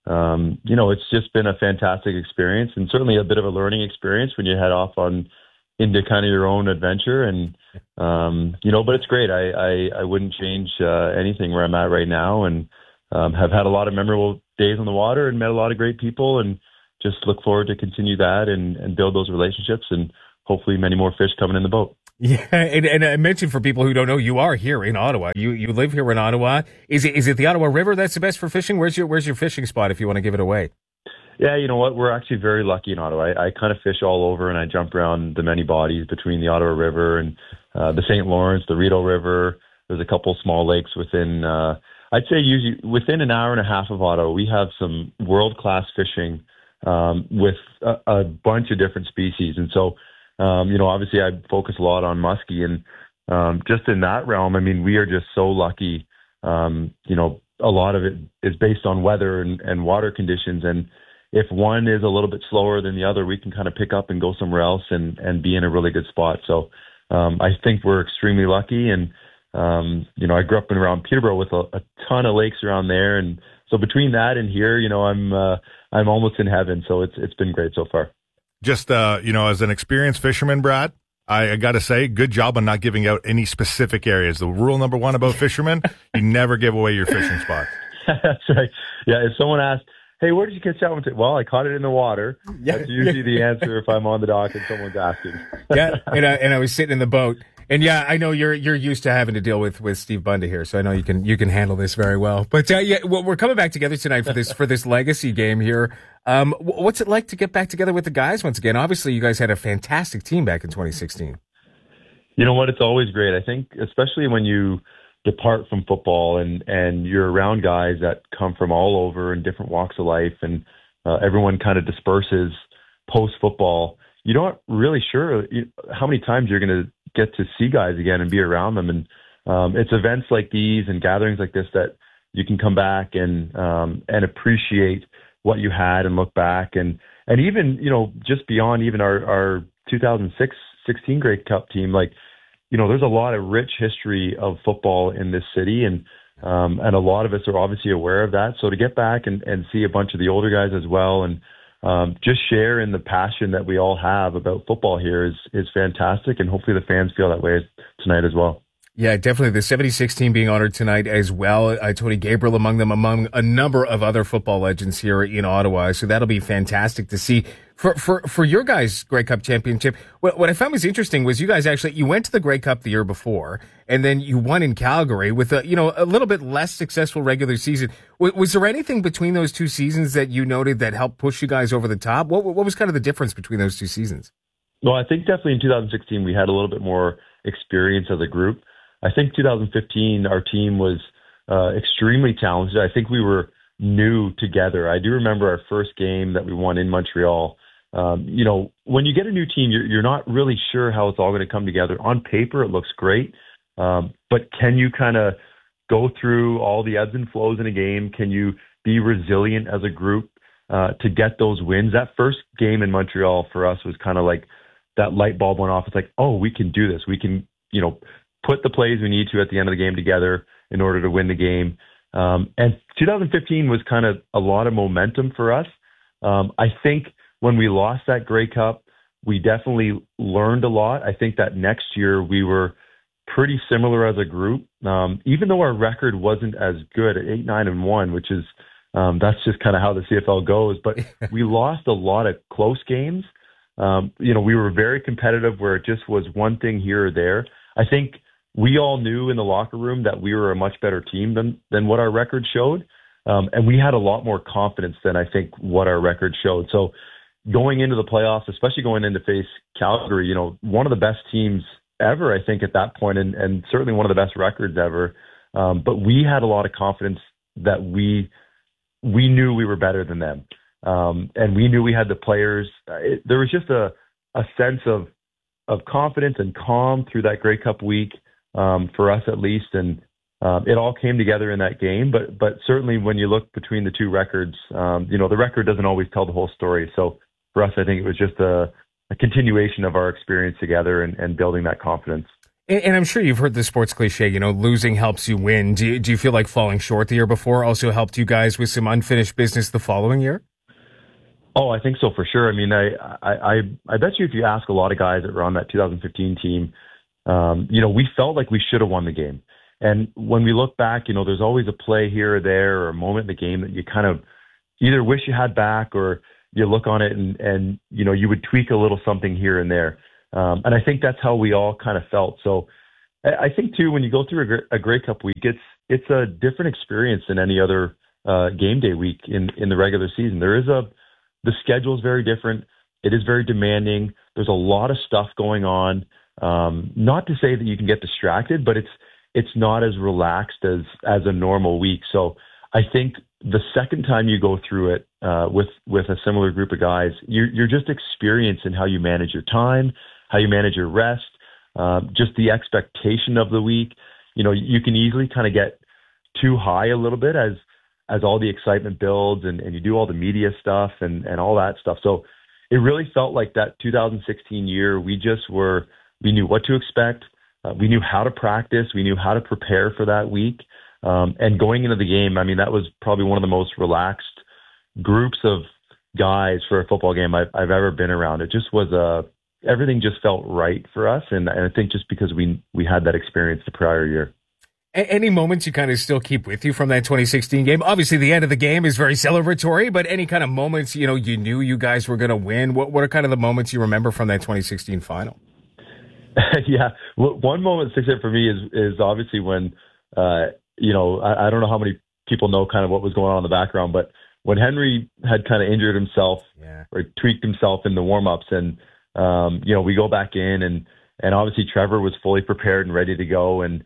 It's just been a fantastic experience, and certainly a bit of a learning experience when you head off into kind of your own adventure. And, but it's great. I wouldn't change anything where I'm at right now, and have had a lot of memorable days on the water and met a lot of great people, and just look forward to continue that and build those relationships, and hopefully many more fish coming in the boat. Yeah, and I mentioned for people who don't know, you are here in Ottawa. You live here in Ottawa. Is it the Ottawa River that's the best for fishing? Where's your fishing spot if you want to give it away? Yeah, you know what? We're actually very lucky in Ottawa. I kind of fish all over, and I jump around the many bodies between the Ottawa River and the St. Lawrence, the Rideau River. There's a couple small lakes within, I'd say usually within an hour and a half of Ottawa, we have some world-class fishing with a bunch of different species. And so, obviously I focus a lot on muskie, and just in that realm, I mean, we are just so lucky. A lot of it is based on weather and water conditions. And if one is a little bit slower than the other, we can kind of pick up and go somewhere else and be in a really good spot. So I think we're extremely lucky. And, I grew up around Peterborough with a ton of lakes around there. And so between that and here, I'm almost in heaven. So it's been great so far. Just, as an experienced fisherman, Brad, I got to say, good job on not giving out any specific areas. The rule number one about fishermen, you never give away your fishing spots. That's right. Yeah, if someone asks, hey, where did you catch that one? Well, I caught it in the water. Yeah. That's usually the answer if I'm on the dock and someone's asking. Yeah, and I was sitting in the boat. And yeah, I know you're used to having to deal with Steve Bunda here, so I know you can handle this very well. But we're coming back together tonight for this legacy game here. What's it like to get back together with the guys once again? Obviously, you guys had a fantastic team back in 2016. You know what? It's always great. I think, especially when you depart from football and you're around guys that come from all over and different walks of life, and everyone kind of disperses post football. You're not really sure how many times you're going to get to see guys again and be around them. And it's events like these and gatherings like this that you can come back and appreciate what you had and look back. And even, just beyond even our 2016 Grey Cup team, there's a lot of rich history of football in this city. And a lot of us are obviously aware of that. So to get back and see a bunch of the older guys as well, and just share in the passion that we all have about football here is fantastic. And hopefully the fans feel that way tonight as well. Yeah, definitely. The 76 team being honored tonight as well. Tony Gabriel among them, among a number of other football legends here in Ottawa. So that'll be fantastic to see. For your guys' Grey Cup championship, what I found was interesting was you guys you went to the Grey Cup the year before, and then you won in Calgary with a little bit less successful regular season. Was there anything between those two seasons that you noted that helped push you guys over the top? What was kind of the difference between those two seasons? Well, I think definitely in 2016 we had a little bit more experience as a group. I think 2015 our team was extremely talented. I think we were new together. I do remember our first game that we won in Montreal. When you get a new team, you're not really sure how it's all going to come together. On paper, it looks great. But can you kind of go through all the ebbs and flows in a game? Can you be resilient as a group to get those wins? That first game in Montreal for us was kind of like that light bulb went off. It's like, oh, we can do this. We can, put the plays we need to at the end of the game together in order to win the game. And 2015 was kind of a lot of momentum for us. I think when we lost that Grey Cup, we definitely learned a lot. I think that next year we were pretty similar as a group, even though our record wasn't as good at 8-9-1, which is that's just kind of how the CFL goes. But we lost a lot of close games. We were very competitive where it just was one thing here or there. I think we all knew in the locker room that we were a much better team than what our record showed. And we had a lot more confidence than I think what our record showed. So going into the playoffs, especially going into face Calgary, one of the best teams ever, I think, at that point, and certainly one of the best records ever. But we had a lot of confidence that we knew we were better than them. And we knew we had the players. There was just a sense of confidence and calm through that Grey Cup week, for us at least. And it all came together in that game. But certainly when you look between the two records, the record doesn't always tell the whole story. So for us, I think it was just a continuation of our experience together and building that confidence. And I'm sure you've heard the sports cliche, losing helps you win. Do you feel like falling short the year before also helped you guys with some unfinished business the following year? Oh, I think so for sure. I mean, I bet you if you ask a lot of guys that were on that 2015 team, we felt like we should have won the game. And when we look back, there's always a play here or there or a moment in the game that you kind of either wish you had back or you look on it and you would tweak a little something here and there. And I think that's how we all kind of felt. So I think too, when you go through a Grey Cup week, it's a different experience than any other game day week in the regular season. The schedule is very different. It is very demanding. There's a lot of stuff going on. Not to say that you can get distracted, but it's not as relaxed as a normal week. So I think the second time you go through it with a similar group of guys, you're just experiencing how you manage your time, how you manage your rest, just the expectation of the week. You can easily kind of get too high a little bit as all the excitement builds and you do all the media stuff and all that stuff. So it really felt like that 2016 year, we knew what to expect. We knew how to practice. We knew how to prepare for that week. And going into the game, I mean, that was probably one of the most relaxed groups of guys for a football game I've ever been around. It just was everything just felt right for us. And I think just because we had that experience the prior year. Any moments you kind of still keep with you from that 2016 game? Obviously, the end of the game is very celebratory, but any kind of moments, you knew you guys were going to win? What are kind of the moments you remember from that 2016 final? Yeah. One moment that sticks out for me is obviously when, I don't know how many people know kind of what was going on in the background, but when Henry had kind of injured himself or tweaked himself in the warm-ups and, we go back in and obviously Trevor was fully prepared and ready to go. And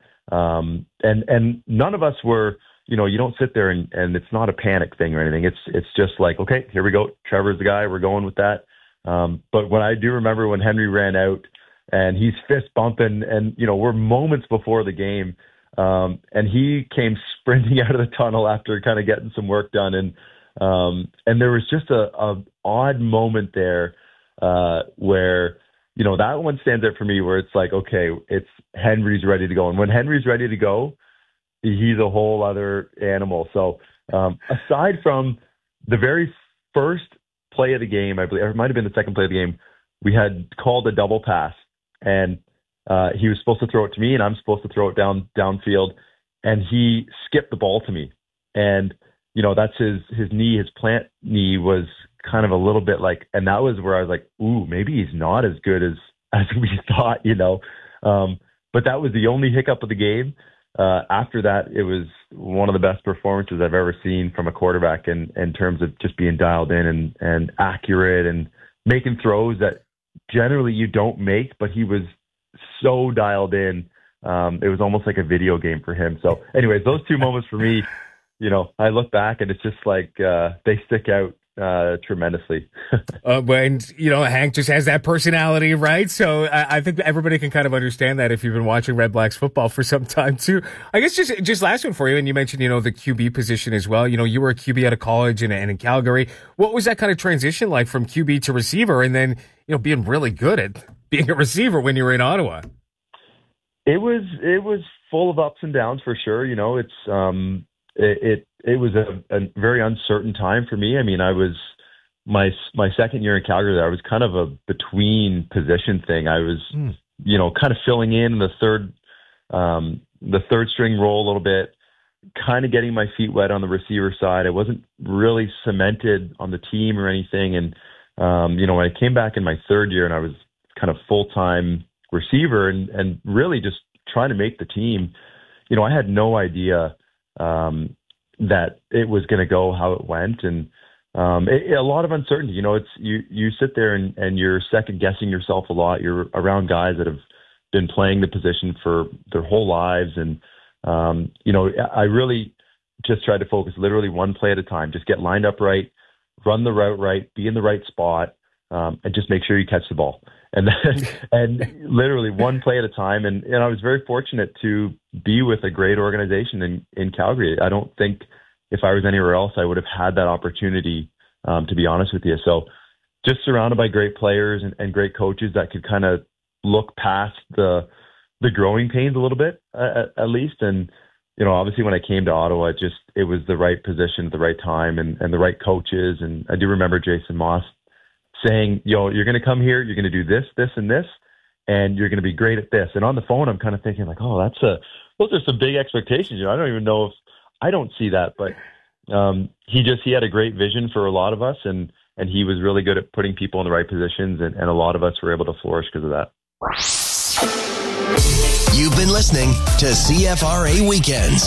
none of us were, you don't sit there and it's not a panic thing or anything. It's just like, okay, here we go. Trevor's the guy. We're going with that. But when I do remember when Henry ran out and he's fist bumping and, we're moments before the game. And he came sprinting out of the tunnel after kind of getting some work done. And there was just a odd moment there, where, that one stands out for me where it's like, okay, it's Henry's ready to go. And when Henry's ready to go, he's a whole other animal. So, aside from the very first play of the game, I believe, or it might've been the second play of the game, we had called a double pass and, he was supposed to throw it to me and I'm supposed to throw it downfield and he skipped the ball to me. And, that's his knee, his plant knee was kind of a little bit like, and that was where I was like, ooh, maybe he's not as good as we thought, but that was the only hiccup of the game. After that, it was one of the best performances I've ever seen from a quarterback in terms of just being dialed in and accurate and making throws that generally you don't make, but he was so dialed in. It was almost like a video game for him. So anyways, those two moments for me, I look back and it's just like, they stick out tremendously. And Hank just has that personality, right? So I think everybody can kind of understand that if you've been watching Red Blacks football for some time too. I guess just last one for you, and you mentioned the QB position as well. You were a QB out of college and in Calgary. What was that kind of transition like from QB to receiver, and then being really good at being a receiver when you were in Ottawa? It was full of ups and downs for sure. It was a very uncertain time for me. I mean, I was my second year in Calgary. I was kind of a between position thing. I was, kind of filling in the third string role a little bit, kind of getting my feet wet on the receiver side. I wasn't really cemented on the team or anything. And, when I came back in my third year and I was kind of full-time receiver and really just trying to make the team, I had no idea, that it was going to go how it went. And, a lot of uncertainty, it's, you sit there and you're second guessing yourself a lot. You're around guys that have been playing the position for their whole lives. And, I really just tried to focus literally one play at a time, just get lined up right, run the route right, be in the right spot, and just make sure you catch the ball. And then, and literally one play at a time. And I was very fortunate to be with a great organization in Calgary. I don't think if I was anywhere else, I would have had that opportunity, to be honest with you. So just surrounded by great players and great coaches that could kind of look past the the growing pains a little bit, at least. And, obviously when I came to Ottawa, it was the right position at the right time and the right coaches. And I do remember Jason Moss saying, you're going to come here, you're going to do this, this, and this, and you're going to be great at this. And on the phone, I'm kind of thinking like, oh, those are some big expectations. I don't even know if I don't see that, but he had a great vision for a lot of us, and he was really good at putting people in the right positions, and a lot of us were able to flourish because of that. You've been listening to CFRA Weekends.